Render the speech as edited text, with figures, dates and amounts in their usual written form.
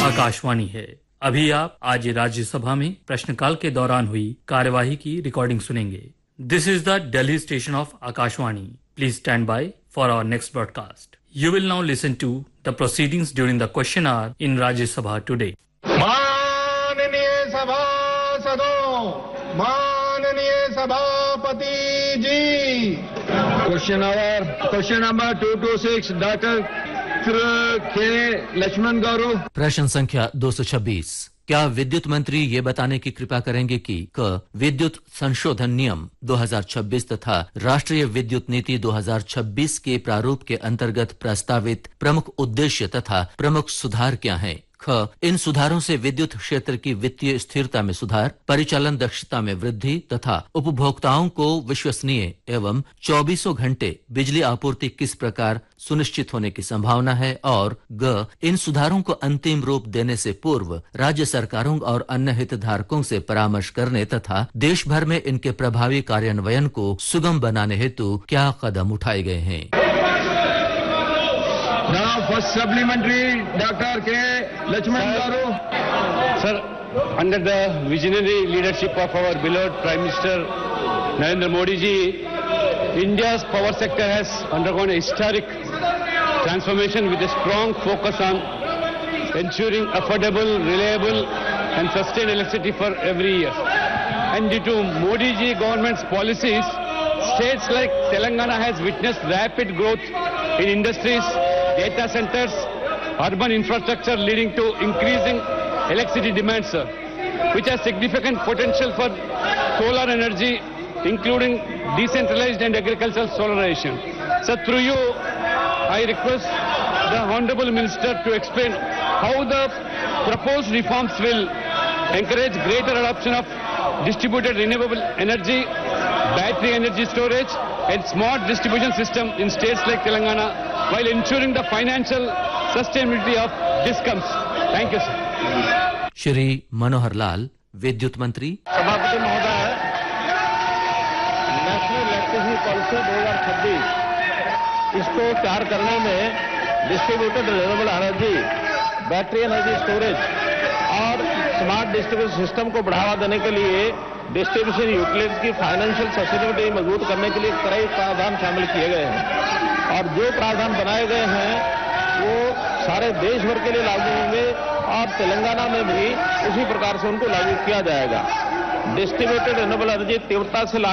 आकाशवाणी है। अभी आप आज राज्यसभा में प्रश्नकाल के दौरान हुई कार्यवाही की रिकॉर्डिंग सुनेंगे। This is the Delhi station of Akashvani. Please stand by for our next broadcast. You will now listen to the proceedings during the question hour in Rajya Sabha today. माननीय सभासदों, माननीय सभापति जी। क्वेश्चन नंबर 226 डॉक्टर के लक्ष्मण गौरव। प्रश्न संख्या 226। क्या विद्युत मंत्री ये बताने की कृपा करेंगे कि विद्युत संशोधन नियम 2026 तथा राष्ट्रीय विद्युत नीति 2026 के प्रारूप के अंतर्गत प्रस्तावित प्रमुख उद्देश्य तथा प्रमुख सुधार क्या हैं? इन सुधारों से विद्युत क्षेत्र की वित्तीय स्थिरता में सुधार, परिचालन दक्षता में वृद्धि तथा उपभोक्ताओं को विश्वसनीय एवं 24 घंटे बिजली आपूर्ति किस प्रकार सुनिश्चित होने की संभावना है? और इन सुधारों को अंतिम रूप देने से पूर्व राज्य सरकारों और अन्य हितधारकों से परामर्श करने तथा देश भर में इनके प्रभावी कार्यान्वयन को सुगम बनाने हेतु क्या कदम उठाए गए हैं? Now, first supplementary, Dr. K. Lachman Garu. Sir, under the visionary leadership of our beloved Prime Minister Narendra Modi ji, India's power sector has undergone a historic transformation with a strong focus on ensuring affordable, reliable and sustained electricity for every year. And due to Modi ji government's policies, states like Telangana has witnessed rapid growth in industries, data centers, urban infrastructure leading to increasing electricity demand, sir, which has significant potential for solar energy, including decentralized and agricultural solarization. So through you, I request the Honorable Minister to explain how the proposed reforms will encourage greater adoption of distributed renewable energy, battery energy storage and smart distribution system in states like Telangana while ensuring the financial sustainability of DISCOMs. Thank you, sir. Shri Manohar Lal, विद्युत मंत्री। सभापति महोदय, national electricity policy 2026 इसको तैयार करने में distributed renewable energy, battery energy storage और smart distribution system को बढ़ावा देने के लिए डिस्ट्रीब्यूशन यूटिलिटीज की फाइनेंशियल सस्टेनेबिलिटी मजबूत करने के लिए कई प्रावधान शामिल किए गए हैं और जो प्रावधान बनाए गए हैं वो सारे देश भर के लिए लागू होंगे और तेलंगाना में भी उसी प्रकार से उनको लागू किया जाएगा। डिस्ट्रीब्यूटेड रिन्यूएबल एनर्जी तीव्रता से